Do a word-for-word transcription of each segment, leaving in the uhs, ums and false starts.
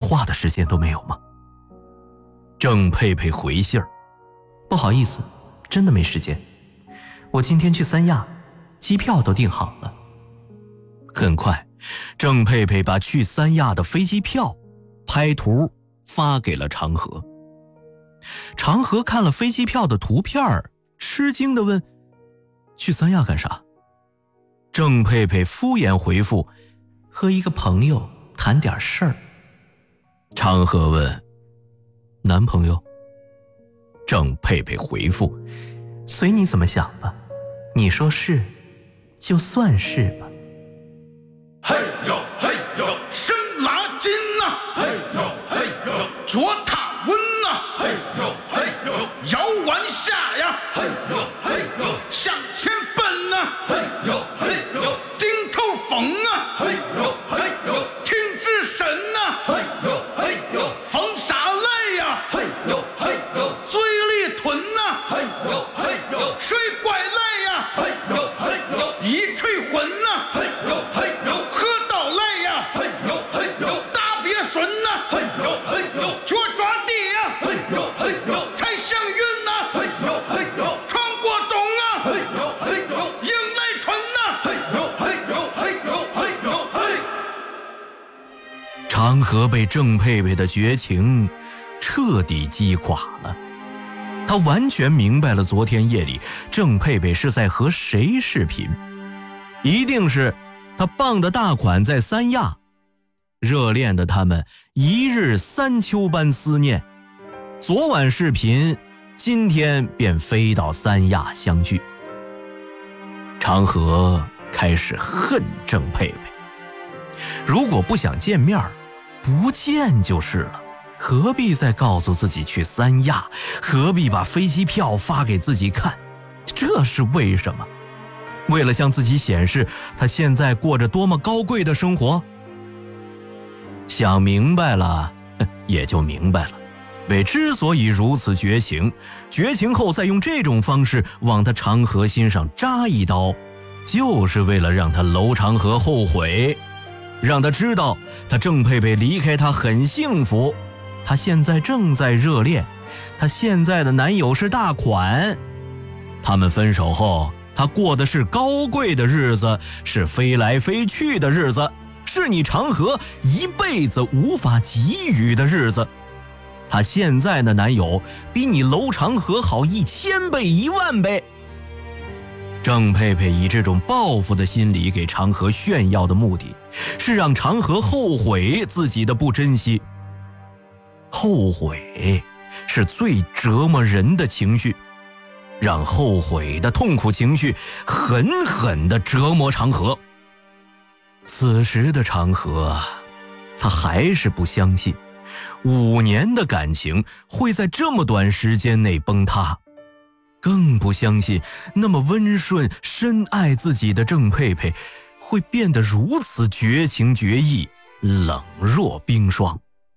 话的时间都没有吗？郑佩佩回信儿，不好意思，真的没时间，我今天去三亚，机票都订好了。很快，郑佩佩把去三亚的飞机票拍图发给了长河。长河看了飞机票的图片，吃惊地问：去三亚干啥？郑佩佩敷衍回复：和一个朋友谈点事儿。长河问：男朋友？郑佩佩回复：随你怎么想吧，你说是就算是吧。 嘿呦嘿呦，生拉筋呐！嘿呦嘿呦，脚踏稳呐！嘿呦嘿呦，腰弯下呀！嘿呦嘿呦，向前奔呐！嘿呦嘿呦，顶头风啊！嘿呦嘿呦，挺直身呐！嘿呦嘿呦，风沙来呀！嘿呦嘿呦，嘴里吞呐！嘿呦嘿呦，水怪来呀！嘿呦嘿呦，一锤昏呐！嘿呦嘿呦，河道来呀！嘿呦嘿呦，大鳖孙呐！嘿呦嘿呦，脚抓地呀！嘿呦嘿呦，踩祥云呐！嘿呦嘿呦，闯过冬啊！嘿呦嘿呦，迎来春呐！嘿呦嘿呦嘿呦嘿呦嘿。 长河被郑佩佩的绝情彻底击垮了，他完全明白了昨天夜里郑佩佩是在和谁视频，一定是他傍的大款在三亚，热恋的他们一日三秋般思念，昨晚视频，今天便飞到三亚相聚。长河开始恨郑佩佩，如果不想见面，不见就是了，何必再告诉自己去三亚，何必把飞机票发给自己看，这是为什么？为了向自己显示他现在过着多么高贵的生活？想明白了也就明白了，为之所以如此绝情，绝情后再用这种方式往他长河心上扎一刀，就是为了让他楼长河后悔，让他知道他郑佩佩离开他很幸福，他现在正在热恋，他现在的男友是大款，他们分手后他过的是高贵的日子，是飞来飞去的日子，是你长河一辈子无法给予的日子。他现在的男友比你楼长河好一千倍一万倍。郑佩佩以这种报复的心理给长河炫耀的目的，是让长河后悔自己的不珍惜。后悔是最折磨人的情绪，让后悔的痛苦情绪狠狠地折磨长河。此时的长河，他还是不相信五年的感情会在这么短时间内崩塌，更不相信那么温顺深爱自己的郑佩佩会变得如此绝情绝义，冷若冰霜。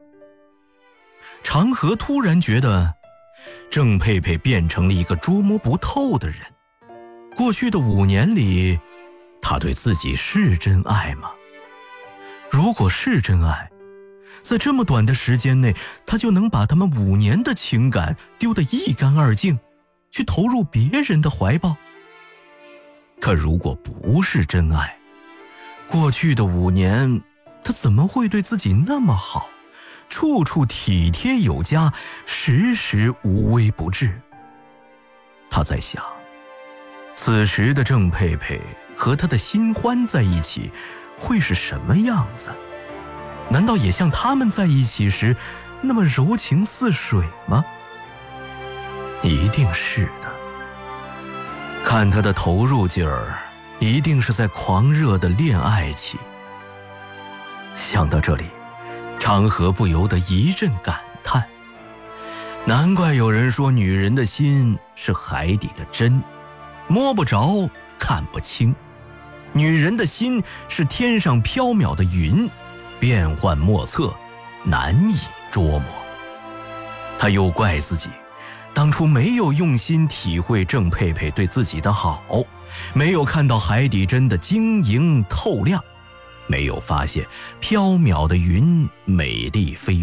长河突然觉得郑佩佩变成了一个捉摸不透的人，过去的五年里，他对自己是真爱吗？如果是真爱，在这么短的时间内，他就能把他们五年的情感丢得一干二净，去投入别人的怀抱。可如果不是真爱，过去的五年，他怎么会对自己那么好，处处体贴有加，时时无微不至？他在想，此时的郑佩佩和他的新欢在一起会是什么样子？难道也像他们在一起时那么柔情似水吗？一定是的。看他的投入劲儿，一定是在狂热的恋爱期。想到这里，长河不由得一阵感叹，难怪有人说女人的心是海底的针，摸不着看不清，女人的心是天上飘渺的云，变幻莫测，难以捉摸。他又怪自己当初没有用心体会郑佩佩对自己的好，没有看到海底针的晶莹透亮，没有发现缥缈的云美丽飞